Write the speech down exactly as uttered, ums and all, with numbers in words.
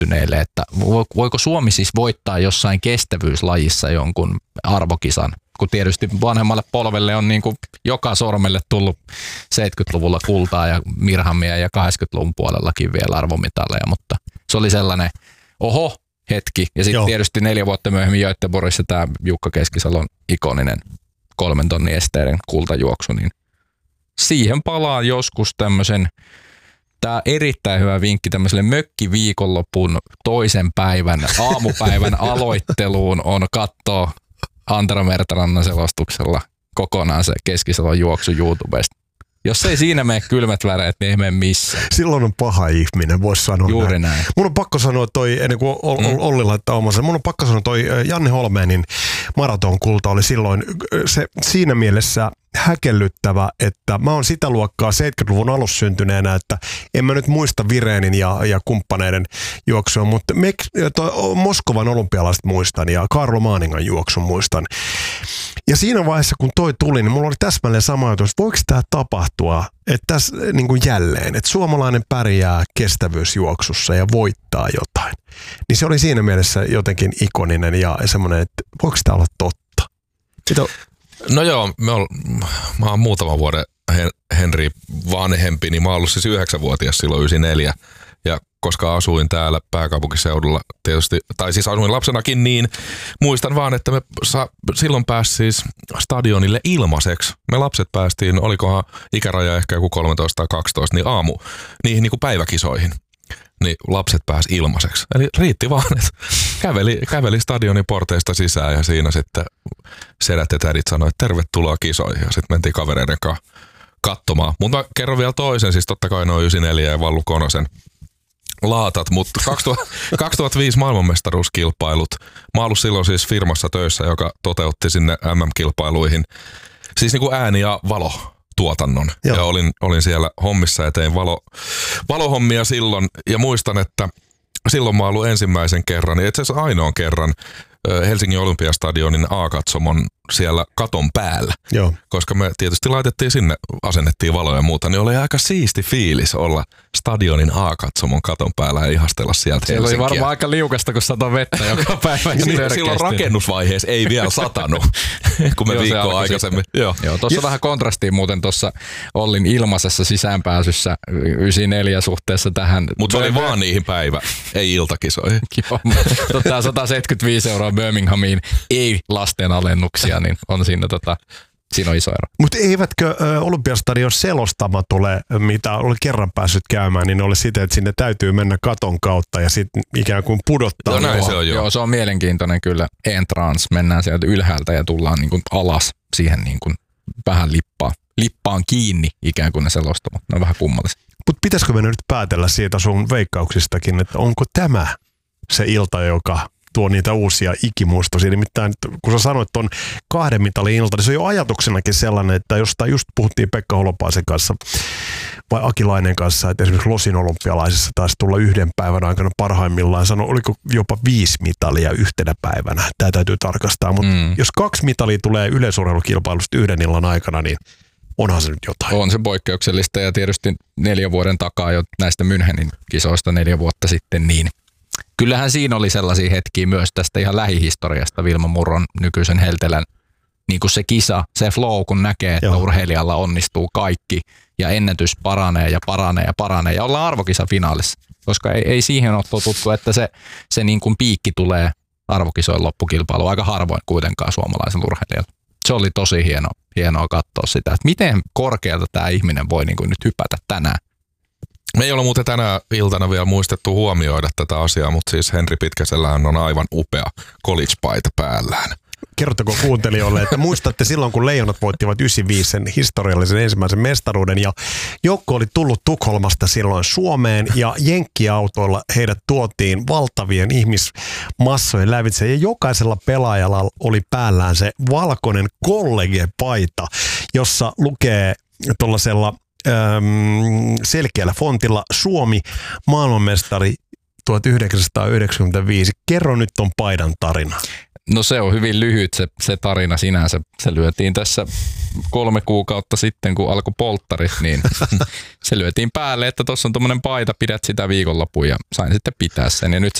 syntyneille, että voiko Suomi siis voittaa jossain kestävyyslajissa jonkun arvokisan, kun tietysti vanhemmalle polvelle on niin kuin joka sormelle tullut seitsemänkymmentäluvulla kultaa ja mirhamia ja kahdeksankymmentäluvun puolellakin vielä arvomitaleja, mutta se oli sellainen oho hetki. Ja sitten tietysti neljä vuotta myöhemmin Göteborgissa tämä Jukka Keskisalon ikoninen kolmen tonnin esteiden kultajuoksu, niin siihen palaa joskus tämmöisen, tämä erittäin hyvä vinkki tämmöiselle mökkiviikonlopun toisen päivän, aamupäivän aloitteluun on katsoa Antero Mertarannan selostuksella kokonaan se Keskisalon juoksu YouTubesta. Jos ei siinä mene kylmät väreet, niin ei mene missään. Silloin on paha ihminen, voisi sanoa. Juuri näin. näin. Mun on pakko sanoa toi, ennen kuin Olli laittaa omansa, mun on pakko sanoa toi Janne Holmeenin maratonkulta oli silloin se siinä mielessä häkellyttävä, että mä oon sitä luokkaa seitsemänkymmentäluvun alussa syntyneenä, että en mä nyt muista Virenin ja, ja kumppaneiden juoksua, mutta me, toi Moskovan olympialaiset muistan ja Karlo Maaningan juoksun muistan. Ja siinä vaiheessa, kun toi tuli, niin mulla oli täsmälleen sama ajatus, että voiko tämä tapahtua, että tässä niin kuin jälleen, että suomalainen pärjää kestävyysjuoksussa ja voittaa jotain. Niin se oli siinä mielessä jotenkin ikoninen ja semmoinen, että voiko tämä olla totta? Sitä... No joo, me ol, mä oon muutaman vuoden Henri vanhempi, niin mä oon ollut siis yhdeksänvuotias silloin yhdeksänkymmentäneljä. Ja koska asuin täällä pääkaupunkiseudulla tietysti, tai siis asuin lapsenakin, niin muistan vaan, että me sa, silloin pääsi siis stadionille ilmaiseksi. Me lapset päästiin, olikohan ikäraja ehkä joku kolmetoista tai kaksitoista, niin aamu niihin niin kuin päiväkisoihin. Niin lapset pääsi ilmaiseksi. Eli riitti vaan, että käveli, käveli stadionin porteista sisään ja siinä sitten sedät ja tädit sanoi, että tervetuloa kisoihin. Ja sitten mentiin kavereiden kanssa katsomaan. Mutta mä kerron vielä toisen, siis totta kai noin yhdeksänkymmentäneljä ja Vallu Konosen laatat, mutta kaksituhattaviisi maailmanmestaruuskilpailut. Mä oon ollut silloin siis firmassa töissä, joka toteutti sinne M M-kilpailuihin. Siis niin kuin ääni ja valo. tuotannon. Joo. Ja olin, olin siellä hommissa ja tein valo, valohommia silloin. Ja muistan, että silloin mä oon ollut ensimmäisen kerran, ja itse asiassa ainoan kerran Helsingin Olympiastadionin A-katsomon siellä katon päällä. Joo. Koska me tietysti laitettiin sinne, asennettiin valoja ja muuta, niin oli aika siisti fiilis olla stadionin A-katsomon katon päällä ja ihastella sieltä Siellä Helsinkiä. oli varmaan aika liukasta, kun satoi vettä joka päivä. niin, silloin rakennusvaiheessa ei vielä satanut, kun me viikkoa aikaisemmin. Joo, Joo tuossa yes. vähän kontrastiin muuten tuossa Ollin ilmaisessa sisäänpääsyssä yhdeksänkymmentäneljä suhteessa tähän. Mutta se oli vaan niihin päivä, ei iltakisoihin. Joo, tota sata seitsemänkymmentäviisi euroa Birminghamiin, ei lasten alennuksia, niin on siinä, tota, siinä on iso ero. Mutta eivätkö ö, Olympiastadion selostama tule, mitä oli kerran päässyt käymään, niin oli sitä, että sinne täytyy mennä katon kautta ja sitten ikään kuin pudottaa. No näin se on, joo. joo, se on mielenkiintoinen kyllä. Entrance, mennään sieltä ylhäältä ja tullaan niin kuin alas siihen niin kuin vähän lippaan, lippaan kiinni ikään kuin ne selostamat. Ne on vähän kummallisia. Mutta pitäisikö me nyt päätellä siitä sun veikkauksistakin, että onko tämä se ilta, joka tuo niitä uusia ikimuistoisia. Nimittäin, kun sä sanoit tuon kahden mitalin ilta, niin se on jo ajatuksenakin sellainen, että jostain just puhuttiin Pekka Holopaisen kanssa vai Akilainen kanssa, että esimerkiksi Losin olympialaisissa taisi tulla yhden päivän aikana parhaimmillaan, sanoi, oliko jopa viisi mitalia yhtenä päivänä. Tämä täytyy tarkastaa, mutta mm. jos kaksi mitalia tulee yleisurheilukilpailusta yhden illan aikana, niin onhan se nyt jotain. On se poikkeuksellista ja tietysti neljän vuoden takaa jo näistä Münchenin kisoista neljä vuotta sitten, niin kyllähän siinä oli sellaisia hetkiä myös tästä ihan lähihistoriasta Vilma Murron nykyisen Heltelän, niin kuin se kisa, se flow, kun näkee, että Joo. urheilijalla onnistuu kaikki ja ennätys paranee ja paranee ja paranee ja ollaan arvokisafinaalissa, koska ei, ei siihen ole totuttu, että se, se niin kuin piikki tulee arvokisojen loppukilpailu aika harvoin kuitenkaan suomalaisen urheilijalle. Se oli tosi hienoa, hienoa katsoa sitä, että miten korkealta tämä ihminen voi niin kuin nyt hypätä tänään. Me ei ole muuten tänä iltana vielä muistettu huomioida tätä asiaa, mutta siis Henri Pitkäsellähän on aivan upea college-paita päällään. Kerrottako kuuntelijoille, että muistatte silloin, kun Leijonat voittivat yhdeksänkymmentäviisi sen historiallisen ensimmäisen mestaruuden ja joukko oli tullut Tukholmasta silloin Suomeen ja jenkkiautoilla heidät tuotiin valtavien ihmismassojen lävitse ja jokaisella pelaajalla oli päällään se valkoinen college-paita, jossa lukee tuollaisella selkeällä fontilla Suomi maailmanmestari tuhatyhdeksänsataayhdeksänkymmentäviisi. Kerro nyt ton paidan tarina. No se on hyvin lyhyt se, se tarina sinänsä. Se lyötiin tässä kolme kuukautta sitten, kun alkoi polttarit, niin se lyötiin päälle, että tuossa on tuommoinen paita, pidät sitä viikonlopun ja sain sitten pitää sen. Ja nyt